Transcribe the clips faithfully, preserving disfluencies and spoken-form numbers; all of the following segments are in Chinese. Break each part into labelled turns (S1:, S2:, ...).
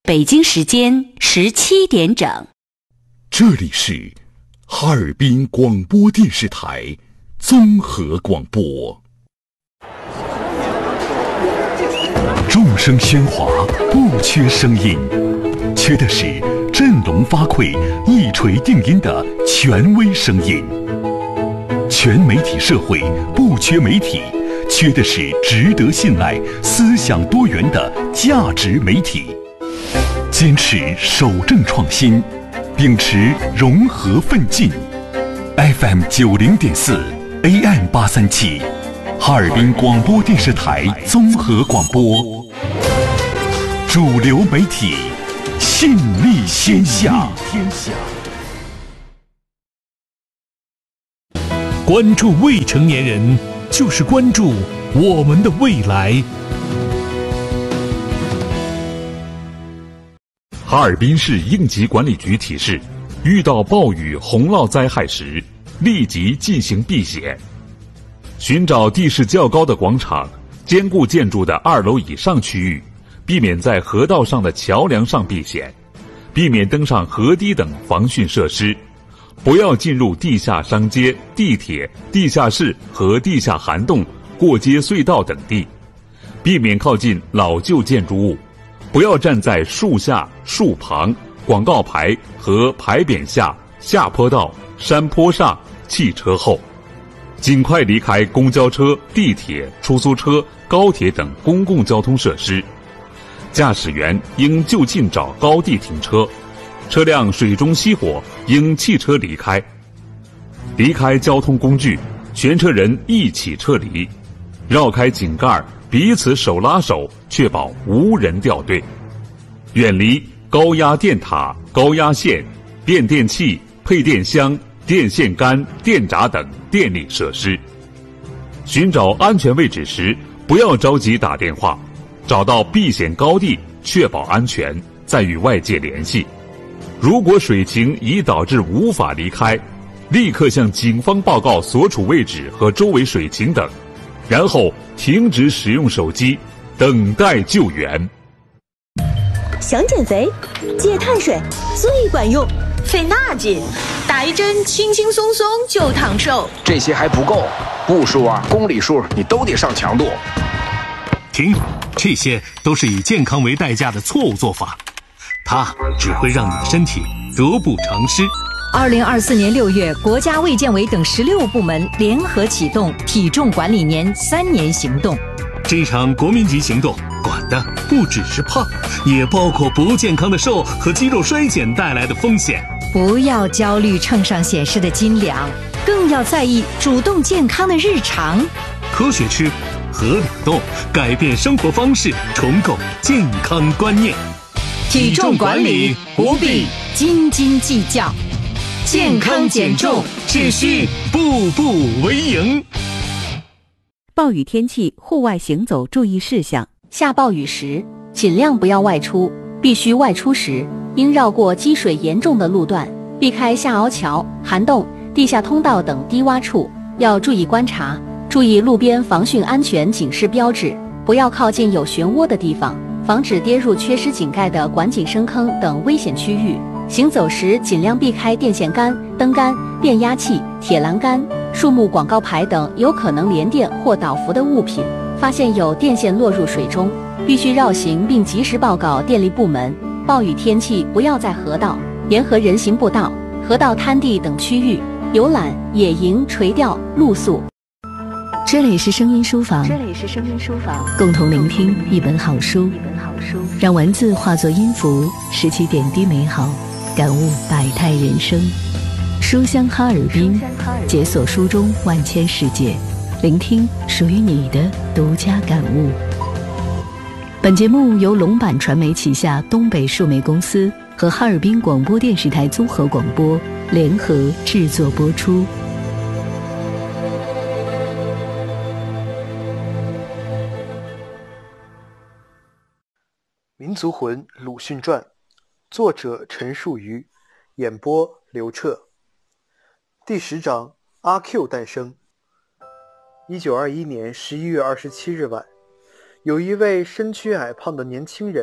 S1: 北京时间十七点整。
S2: 这里是哈尔滨广播电视台综合广播。众声喧哗，不缺声音，缺的是振聋发聩、一锤定音的权威声音。全媒体社会不缺媒体，缺的是值得信赖、思想多元的价值媒体。坚持守正创新，秉持融合奋进。F M 九零点四 A M 八三七，哈尔滨广播电视台综合广播，主流媒体，信力天下。
S3: 关注未成年人，就是关注我们的未来。
S2: 哈尔滨市应急管理局提示：遇到暴雨、洪涝灾害时，立即进行避险。寻找地势较高的广场、坚固建筑的二楼以上区域，避免在河道上的桥梁上避险，避免登上河堤等防汛设施。不要进入地下商街、地铁、地下室和地下涵洞、过街隧道等地，避免靠近老旧建筑物。不要站在树下、树旁、广告牌和牌匾下、下坡道、山坡上、汽车后，尽快离开公交车、地铁、出租车、高铁等公共交通设施。驾驶员应就近找高地停车，车辆水中熄火应弃车离开。离开交通工具，全车人一起撤离，绕开井盖，彼此手拉手，确保无人掉队。远离高压电塔、高压线、变电器、配电箱、电线杆、电闸等电力设施。寻找安全位置时，不要着急打电话，找到避险高地，确保安全，再与外界联系。如果水情已导致无法离开，立刻向警方报告所处位置和周围水情等，然后停止使用手机，等待救援。
S4: 想减肥，戒碳水最管用，
S5: 费那劲，打一针轻轻松松就长寿。
S6: 这些还不够，步数啊、公里数你都得上强度。
S3: 停，这些都是以健康为代价的错误做法，它只会让你的身体得不偿失。
S7: 二零二四年六月，国家卫健委等十六部门联合启动体重管理年三年行动。
S3: 这场国民级行动管的不只是胖，也包括不健康的瘦和肌肉衰减带来的风险。
S7: 不要焦虑秤上显示的斤两，更要在意主动健康的日常。
S3: 科学吃，合理动，改变生活方式，重构健康观念。
S7: 体重管理不必斤斤计较，健康减重只需步步为营。
S1: 暴雨天气户外行走注意事项：
S4: 下暴雨时尽量不要外出，必须外出时应绕过积水严重的路段，避开下凹桥、涵洞、地下通道等低洼处，要注意观察，注意路边防汛安全警示标志，不要靠近有漩涡的地方，防止跌入缺失井盖的管井深坑等危险区域。行走时尽量避开电线杆、灯杆、变压器、铁栏杆、树木广告牌等有可能连电或导浮的物品。发现有电线落入水中，必须绕行并及时报告电力部门。暴雨天气不要在河道、沿河人行步道、河道滩地等区域游览、野营、垂钓、露宿。
S8: 这里是声音书房，
S4: 这里是声音书房，
S8: 共同聆听一本好书，
S4: 一本好书，
S8: 让文字化作音符，拾起点滴美好，感悟百态人生。书香哈尔滨，解锁书中万千世界，聆听属于你的独家感悟。本节目由龙板传媒旗下东北数媒公司和哈尔滨广播电视台综合广播联合制作播出。
S9: 民族魂鲁迅传，作者陈树瑜，演播刘彻。第十章，阿 Q 诞生。一九二一年十一月二十七日晚，有一位身躯矮胖的年轻人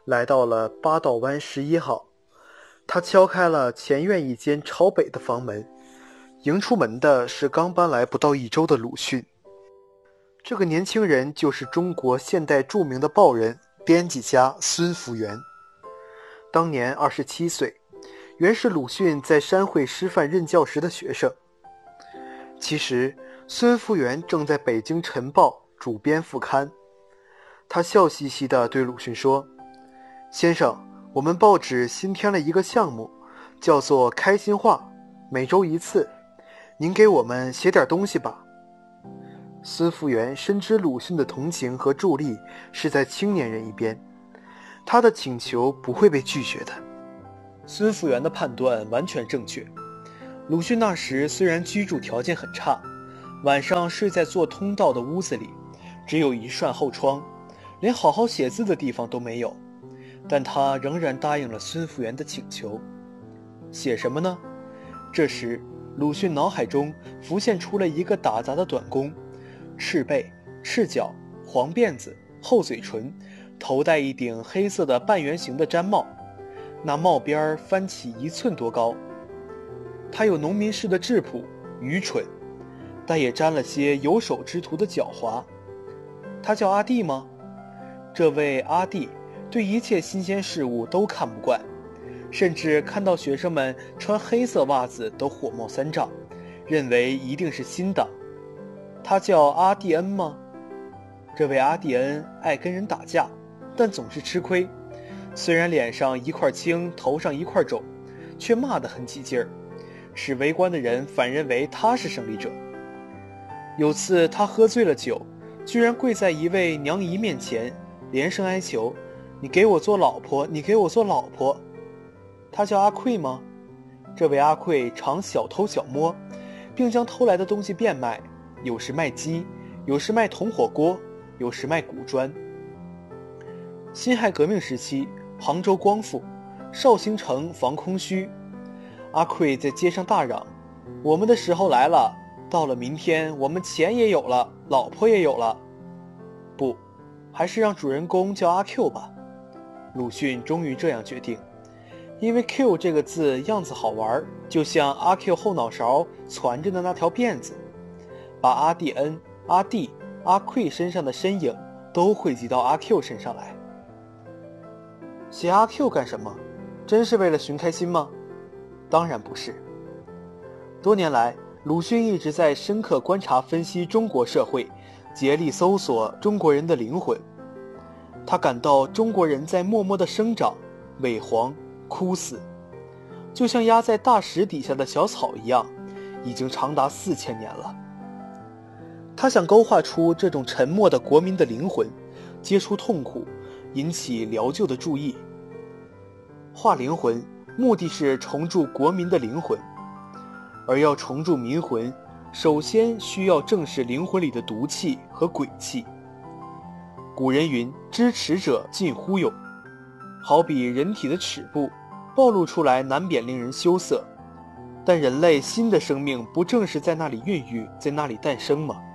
S9: 来到了八道湾十一号。他敲开了前院一间朝北的房门，迎出门的是刚搬来不到一周的鲁迅。这个年轻人就是中国现代著名的报人、编辑家孙福元。当年二十七岁，原是鲁迅在山会师范任教时的学生。其实孙福元正在北京晨报主编副刊。他笑嘻嘻地对鲁迅说：先生，我们报纸新添了一个项目，叫做开心话，每周一次，您给我们写点东西吧。孙福元深知鲁迅的同情和助力是在青年人一边，他的请求不会被拒绝的。孙福元的判断完全正确。鲁迅那时虽然居住条件很差，晚上睡在做通道的屋子里，只有一扇后窗，连好好写字的地方都没有，但他仍然答应了孙福元的请求。写什么呢？这时鲁迅脑海中浮现出了一个打杂的短工，赤背、赤脚、黄辫子、厚嘴唇，头戴一顶黑色的半圆形的毡帽，那帽边翻起一寸多高。他有农民式的质朴、愚蠢，但也沾了些有手之徒的狡猾。他叫阿弟吗？这位阿弟对一切新鲜事物都看不惯，甚至看到学生们穿黑色袜子都火冒三丈，认为一定是新的。他叫阿蒂恩吗？这位阿蒂恩爱跟人打架，但总是吃亏，虽然脸上一块青，头上一块肿，却骂得很起劲儿，使围观的人反认为他是胜利者。有次他喝醉了酒，居然跪在一位娘姨面前，连声哀求：你给我做老婆，你给我做老婆。他叫阿贵吗？这位阿贵常小偷小摸，并将偷来的东西变卖，有时卖鸡，有时卖铜火锅，有时卖古砖。辛亥革命时期，杭州光复，绍兴城防空虚，阿贵在街上大嚷：我们的时候来了，到了明天我们钱也有了，老婆也有了。不，还是让主人公叫阿 Q 吧。鲁迅终于这样决定，因为 Q 这个字样子好玩，就像阿 Q 后脑勺攒着的那条辫子，把阿蒂恩、阿弟、阿贵身上的身影都汇集到阿 Q 身上来。写阿 Q 干什么？真是为了寻开心吗？当然不是。多年来，鲁迅一直在深刻观察分析中国社会，竭力搜索中国人的灵魂。他感到中国人在默默地生长、萎黄、枯死，就像压在大石底下的小草一样，已经长达四千年了。他想勾画出这种沉默的国民的灵魂，接触痛苦，引起疗救的注意。画灵魂，目的是重铸国民的灵魂，而要重铸民魂，首先需要正视灵魂里的毒气和鬼气。古人云：知耻者近乎勇。好比人体的耻部暴露出来，难免令人羞涩，但人类新的生命不正是在那里孕育，在那里诞生吗？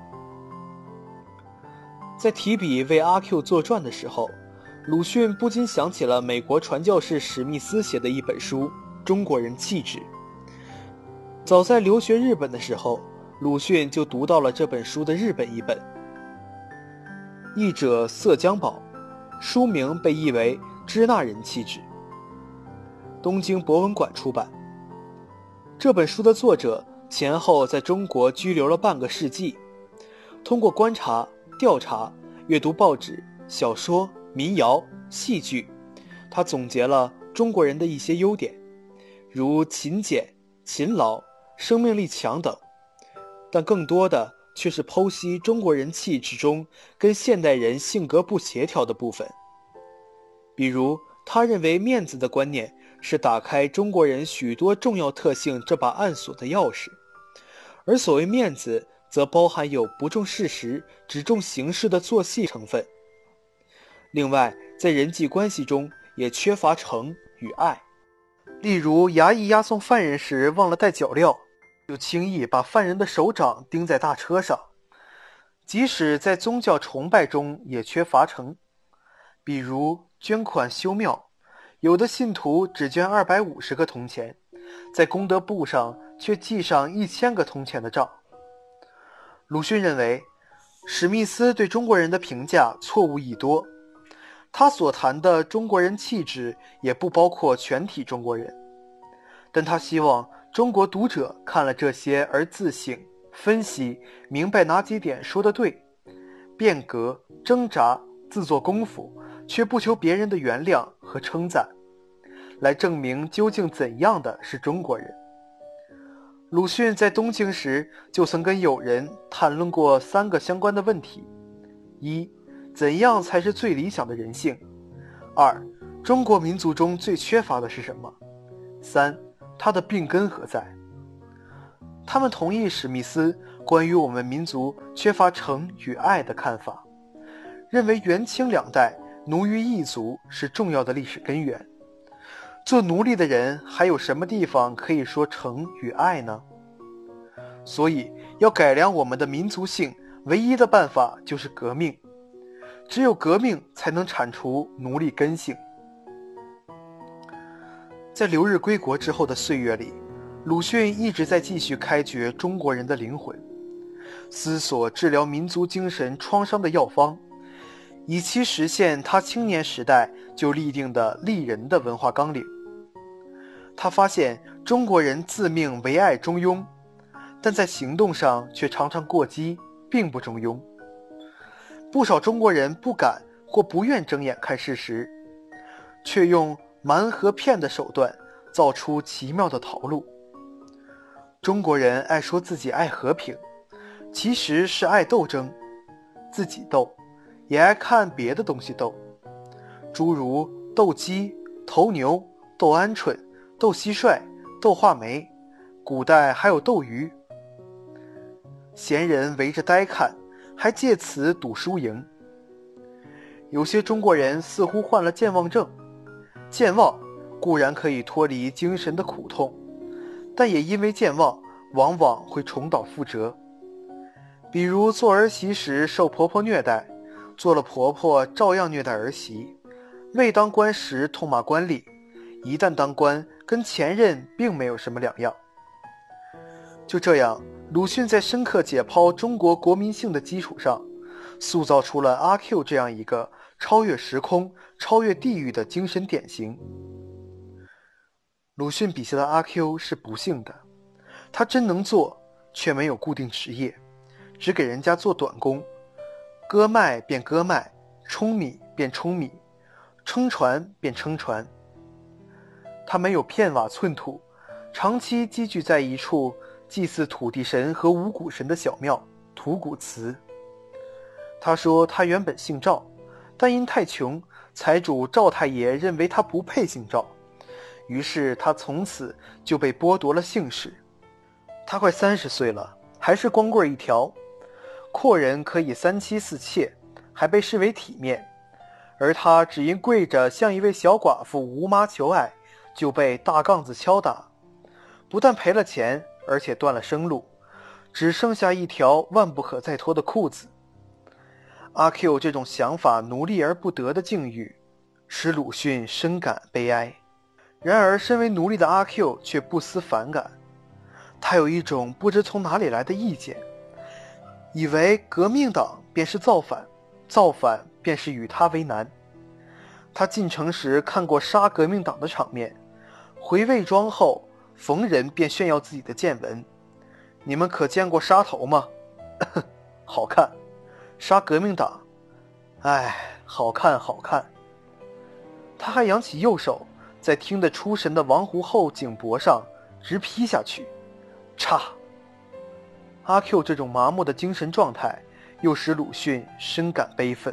S9: 在提笔为阿 Q 作传的时候，鲁迅不禁想起了美国传教士史密斯写的一本书《中国人气质》。早在留学日本的时候，鲁迅就读到了这本书的日本译本，译者色江宝，书名被译为《支那人气质》，东京博文馆出版。这本书的作者前后在中国居留了半个世纪，通过观察、调查、阅读报纸、小说、民谣、戏剧，他总结了中国人的一些优点，如勤俭、勤劳、生命力强等，但更多的却是剖析中国人气质中跟现代人性格不协调的部分。比如他认为面子的观念是打开中国人许多重要特性这把暗锁的钥匙，而所谓面子则包含有不重事实只重形式的做戏成分。另外，在人际关系中也缺乏诚与爱，例如衙役押送犯人时忘了带脚镣，就轻易把犯人的手掌钉在大车上。即使在宗教崇拜中也缺乏诚，比如捐款修庙，有的信徒只捐二百五十个铜钱，在功德簿上却记上一千个铜钱的账。鲁迅认为，史密斯对中国人的评价错误亦多，他所谈的中国人气质也不包括全体中国人，但他希望中国读者看了这些而自省、分析，明白哪几点说得对，变革、挣扎、自做功夫，却不求别人的原谅和称赞，来证明究竟怎样的是中国人。鲁迅在东京时就曾跟友人谈论过三个相关的问题：一、怎样才是最理想的人性；二、中国民族中最缺乏的是什么；三、它的病根何在。他们同意史密斯关于我们民族缺乏诚与爱的看法，认为元清两代奴于异族是重要的历史根源。做奴隶的人还有什么地方可以说诚与爱呢？所以要改良我们的民族性，唯一的办法就是革命，只有革命才能铲除奴隶根性。在留日归国之后的岁月里，鲁迅一直在继续开掘中国人的灵魂，思索治疗民族精神创伤的药方，以期实现他青年时代就立定的立人的文化纲领。他发现中国人自命唯爱中庸，但在行动上却常常过激，并不中庸。不少中国人不敢或不愿睁眼看事实，却用瞒和骗的手段造出奇妙的逃路。中国人爱说自己爱和平，其实是爱斗争，自己斗，也爱看别的东西斗，诸如斗鸡、头牛、斗鹌鹑、斗蟋蟀、斗画眉，古代还有斗鱼。闲人围着呆看，还借此赌输赢。有些中国人似乎患了健忘症，健忘固然可以脱离精神的苦痛，但也因为健忘往往会重蹈覆辙。比如做儿媳时受婆婆虐待，做了婆婆照样虐待儿媳，未当官时痛骂官吏，一旦当官跟前任并没有什么两样。就这样，鲁迅在深刻解剖中国国民性的基础上，塑造出了阿 Q 这样一个超越时空、超越地域的精神典型。鲁迅笔下的阿 Q 是不幸的，他真能做，却没有固定职业，只给人家做短工，割麦便割麦，舂米便舂米，撑船便撑船。他没有片瓦寸土，长期积聚在一处祭祀土地神和五谷神的小庙土谷祠。他说他原本姓赵，但因太穷，财主赵太爷认为他不配姓赵，于是他从此就被剥夺了姓氏。他快三十岁了，还是光棍一条。阔人可以三妻四妾，还被视为体面，而他只因跪着向一位小寡妇吴妈求爱，就被大杠子敲打，不但赔了钱，而且断了生路，只剩下一条万不可再脱的裤子。阿 Q 这种想法奴隶而不得的境遇，使鲁迅深感悲哀。然而身为奴隶的阿 Q 却不思反感，他有一种不知从哪里来的意见，以为革命党便是造反，造反便是与他为难。他进城时看过杀革命党的场面，回魏庄后逢人便炫耀自己的见闻。你们可见过杀头吗？好看。杀革命党，哎，好看好看。他还扬起右手，在听得出神的王胡后颈脖上直劈下去，嚓！阿 Q 这种麻木的精神状态，又使鲁迅深感悲愤。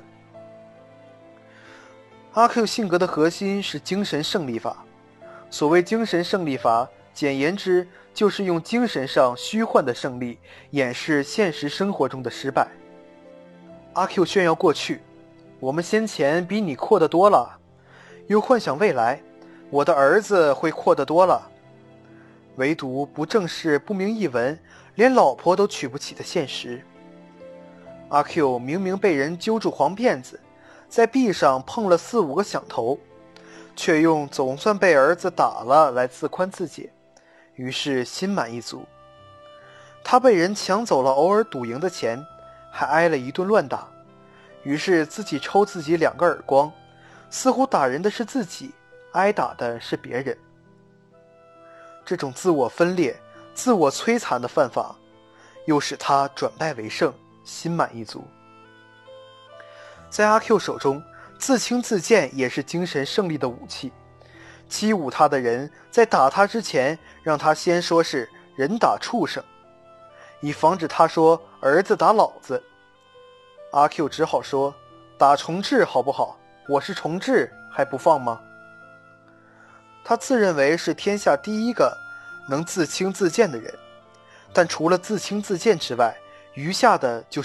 S9: 阿 Q 性格的核心是精神胜利法。所谓精神胜利法，简言之，就是用精神上虚幻的胜利掩饰现实生活中的失败。阿 Q 炫耀过去，我们先前比你阔得多了，又幻想未来，我的儿子会阔得多了。唯独不正视不明一文，连老婆都娶不起的现实。阿 Q 明明被人揪住黄辫子， 在壁上碰了四五个响头，却用总算被儿子打了来自宽自解，于是心满意足。他被人抢走了偶尔赌赢的钱，还挨了一顿乱打，于是自己抽自己两个耳光，似乎打人的是自己，挨打的是别人。这种自我分裂、自我摧残的犯法，又使他转败为胜，心满意足。在阿 Q 手中，自轻自贱也是精神胜利的武器。欺侮他的人在打他之前，让他先说是人打畜生，以防止他说儿子打老子。阿 Q 只好说打重治好不好？我是重治还不放吗？他自认为是天下第一个能自轻自贱的人，但除了自轻自贱之外，余下的就是